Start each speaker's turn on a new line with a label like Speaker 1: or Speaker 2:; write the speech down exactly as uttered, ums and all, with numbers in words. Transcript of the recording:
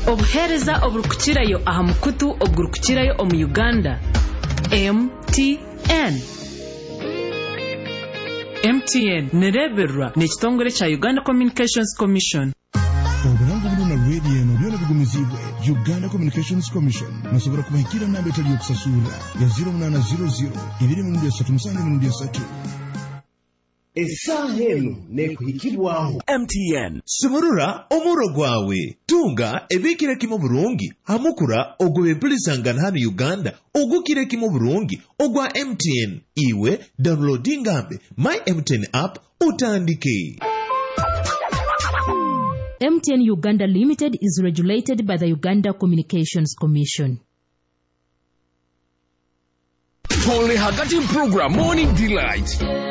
Speaker 1: obuhereza oburukukirayo aha mukutu oburukukirayo omu Uganda. M T N. M T N nereberwa n'ekitongole kya Uganda Communications Commission.
Speaker 2: Obulango buno na radio eno byona bigumizibwe Uganda Communications Commission nasobora kubahikira namba etali okusasula ya zero munana zero zero ibiri mu ndya musange mu ndya satu.
Speaker 3: Esahelo nekuhikirwaho.
Speaker 4: M T N Sumurura omuro gwawe tunga ebikire kimo burungi hamukura ogwe mpulizangana hano Uganda ogukire kimo burungi ogwa M T N iwe downloading ambe my M T N app utandike.
Speaker 5: M T N Uganda Limited is regulated by the Uganda Communications Commission.
Speaker 6: Pole Hagati program Morning Delight.